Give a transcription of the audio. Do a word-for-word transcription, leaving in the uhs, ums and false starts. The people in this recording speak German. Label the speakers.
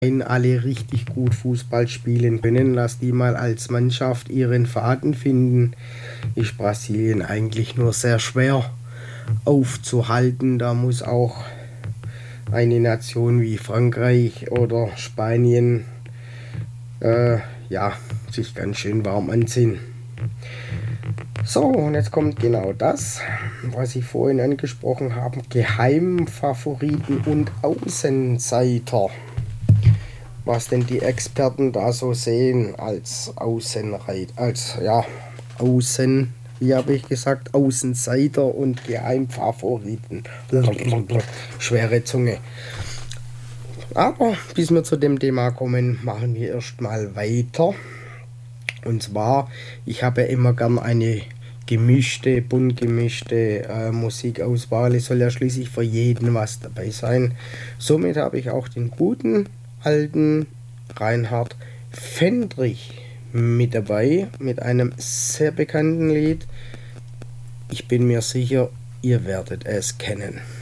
Speaker 1: alle richtig gut Fußball spielen können, lass die mal als Mannschaft ihren Faden finden, ist Brasilien eigentlich nur sehr schwer aufzuhalten. Da muss auch eine Nation wie Frankreich oder Spanien äh, ja, sich ganz schön warm anziehen. So, und jetzt kommt genau das, was ich vorhin angesprochen habe: Geheimfavoriten und Außenseiter. Was denn die Experten da so sehen als Außenreit, als ja, Außen, wie habe ich gesagt, Außenseiter und Geheimfavoriten. Schwere Zunge. Aber bis wir zu dem Thema kommen, machen wir erstmal weiter. Und zwar, ich habe ja immer gern eine gemischte, bunt gemischte äh, Musikauswahl. Es soll ja schließlich für jeden was dabei sein. Somit habe ich auch den guten alten Reinhard Fendrich mit dabei, mit einem sehr bekannten Lied. Ich bin mir sicher, ihr werdet es kennen.